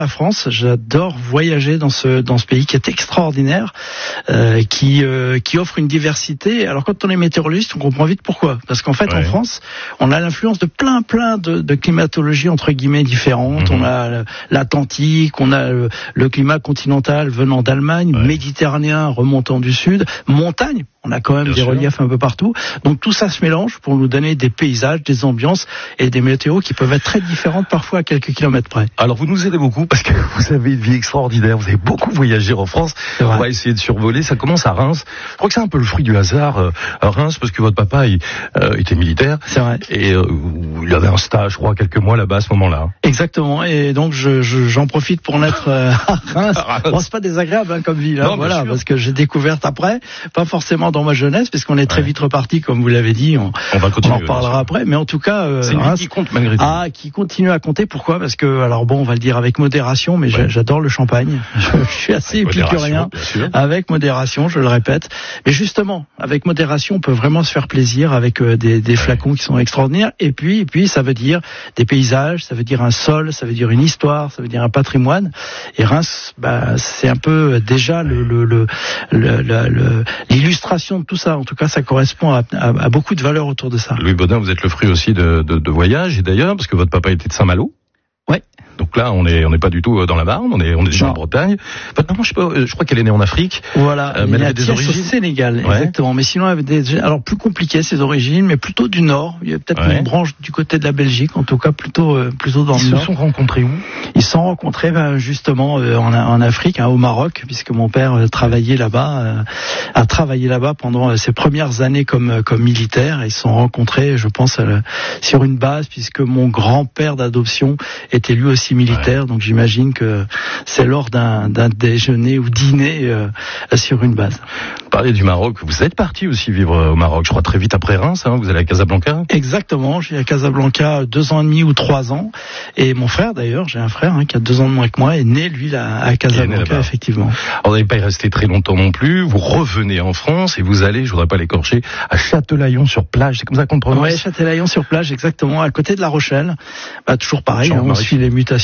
La France, j'adore voyager dans ce pays qui est extraordinaire, qui offre une diversité. Alors quand on est météorologiste, on comprend vite pourquoi. Parce qu'en fait, en France, on a l'influence de plein de climatologies entre guillemets différentes. On a l'Atlantique, on a le climat continental venant d'Allemagne, méditerranéen remontant du sud, montagne. On a quand même des reliefs un peu partout. Donc tout ça se mélange pour nous donner des paysages, des ambiances et des météos qui peuvent être très différentes parfois à quelques kilomètres près. Alors vous nous aidez beaucoup parce que vous avez une vie extraordinaire. Vous avez beaucoup voyagé en France. On va essayer de survoler. Ça commence à Reims. Je crois que c'est un peu le fruit du hasard à Reims parce que votre papa était militaire. C'est vrai. Et il avait un stage, je crois, quelques mois là-bas à ce moment-là. Exactement. Et donc j'en profite pour naître à Reims. Bon, c'est pas désagréable comme ville. Non, voilà, parce que j'ai découvert après, pas forcément dans ma jeunesse, parce qu'on est très vite reparti, comme vous l'avez dit. On en reparlera après. Mais en tout cas, c'est une ville qui compte malgré tout. Qui continue à compter. Pourquoi ? Parce que, alors bon, on va le dire avec modération, mais j'adore le champagne. Je suis assez épicurien. Avec modération, je le répète. Mais justement, avec modération, on peut vraiment se faire plaisir avec des flacons qui sont extraordinaires. Et puis, ça veut dire des paysages, ça veut dire un sol, ça veut dire une histoire, ça veut dire un patrimoine. Et Reims, c'est un peu déjà l'illustration de tout ça. En tout cas, ça correspond à beaucoup de valeurs autour de ça. Louis Baudin, vous êtes le fruit aussi de voyage, et d'ailleurs, parce que votre papa était de Saint-Malo. Ouais. Donc là, on n'est pas du tout dans la Marne, on est déjà en Bretagne. Votre maman, je crois qu'elle est née en Afrique. Voilà, mais elle avait des origines au Sénégal, exactement. Mais sinon, elle avait alors plus compliqué ses origines, mais plutôt du Nord. Il y a peut-être une branche du côté de la Belgique, en tout cas plutôt dans le Nord. Ils se sont rencontrés où ? Ils se sont rencontrés justement en Afrique, au Maroc, puisque mon père travaillait là-bas, a travaillé là-bas pendant ses premières années comme militaire. Ils se sont rencontrés, je pense, sur une base, puisque mon grand-père d'adoption était lui aussi militaire, donc j'imagine que c'est lors d'un déjeuner ou dîner sur une base. Vous parlez du Maroc, vous êtes parti aussi vivre au Maroc, je crois très vite après Reims, vous allez à Casablanca ? Exactement, j'ai à Casablanca 2 ans et demi ou 3 ans, et mon frère d'ailleurs, j'ai un frère qui a 2 ans de moins que moi, est né lui à Casablanca, effectivement. Alors, vous n'allez pas y rester très longtemps non plus, vous revenez en France et vous allez, je voudrais pas l'écorcher, à Châtelaillon-sur-Plage, c'est comme ça qu'on le prononce ? Oui, Châtelaillon-sur-Plage, exactement, à côté de La Rochelle. Toujours pareil, on suit les mutations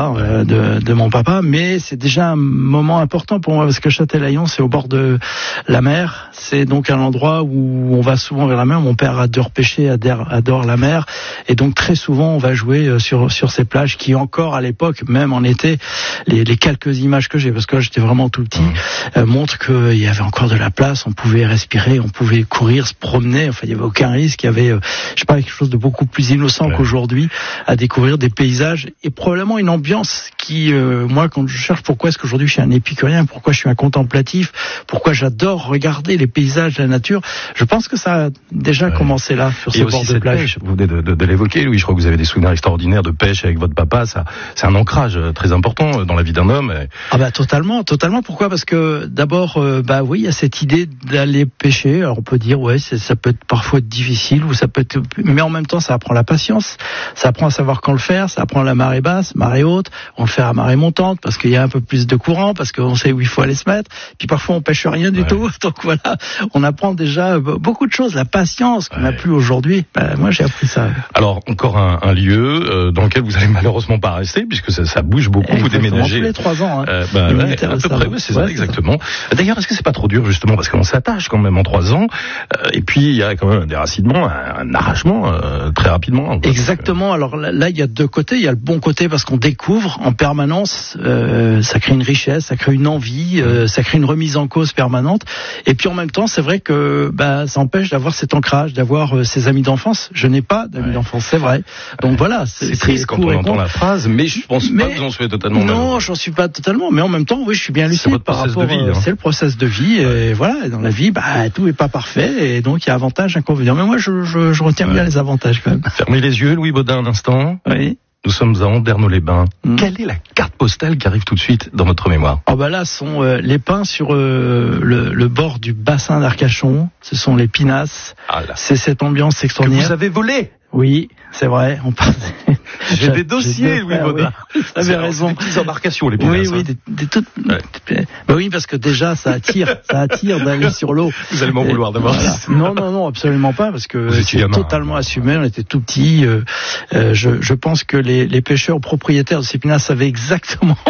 de mon papa, mais c'est déjà un moment important pour moi parce que Châtelaillon, c'est au bord de la mer, c'est donc un endroit où on va souvent vers la mer. Mon père adore pêcher, adore la mer, et donc très souvent on va jouer sur ces plages qui encore à l'époque, même en été, les quelques images que j'ai, parce que là j'étais vraiment tout petit, montrent qu'il y avait encore de la place, on pouvait respirer, on pouvait courir, se promener, enfin il n'y avait aucun risque, il y avait quelque chose de beaucoup plus innocent qu'aujourd'hui à découvrir des paysages et probablement une ambiance qui, moi, quand je cherche pourquoi est-ce qu'aujourd'hui je suis un épicurien, pourquoi je suis un contemplatif, pourquoi j'adore regarder les paysages, la nature, je pense que ça a déjà commencé là, sur ce bord de plage. Pêche, vous venez de l'évoquer, Louis, je crois que vous avez des souvenirs extraordinaires de pêche avec votre papa, ça, c'est un ancrage très important dans la vie d'un homme. Totalement. Pourquoi ? Parce que d'abord, il y a cette idée d'aller pêcher. Alors on peut dire, ça peut être parfois difficile, ou ça peut être, mais en même temps, ça apprend la patience, ça apprend à savoir quand le faire, ça apprend la marée basse, marée haute, on le fait à marée montante parce qu'il y a un peu plus de courant, parce qu'on sait où il faut aller se mettre. Puis parfois on pêche rien du tout. Donc voilà, on apprend déjà beaucoup de choses, la patience qu'on n'a plus aujourd'hui. Moi j'ai appris ça. Alors encore un lieu dans lequel vous allez malheureusement pas rester puisque ça bouge beaucoup, vous déménagez. Tous les 3 ans. À peu près, c'est ça, exactement. D'ailleurs, est-ce que c'est pas trop dur justement parce qu'on s'attache quand même en 3 ans et puis il y a quand même un déracinement, un arrachement très rapidement. Exactement. Alors là, il y a 2 côtés. Il y a le bon côté parce qu'on découvre en permanence, ça crée une richesse, ça crée une envie, ça crée une remise en cause permanente. Et puis en même temps, c'est vrai que ça empêche d'avoir cet ancrage, d'avoir ses amis d'enfance. Je n'ai pas d'amis d'enfance, c'est vrai. Donc voilà, c'est triste quand on entend la phrase, mais je pense pas que vous en soyez totalement. Non, j'en suis pas totalement, mais en même temps, oui, je suis bien lucide par rapport. C'est le process de vie. Et voilà, dans la vie, tout est pas parfait, et donc il y a avantages, inconvénients. Mais moi, je retiens bien les avantages quand même. Fermez les yeux, Louis Baudin, un instant. Oui. Nous sommes à Andernos-les-Bains. Quelle est la carte postale qui arrive tout de suite dans votre mémoire ? Là sont les pins sur le bord du bassin d'Arcachon. Ce sont les pinasses. C'est cette ambiance extraordinaire. Que vous avez volé ? Oui, c'est vrai. J'ai des dossiers, Louis Baudin. Vous avez raison. Des petites embarcations, les pinasses. Oui, des toutes. Oui, parce que déjà, ça attire d'aller sur l'eau. Vous allez m'en vouloir d'abord. Non, absolument pas, parce que c'est totalement assumé. On était tout petits. Je pense que les pêcheurs propriétaires de ces pinasses savaient exactement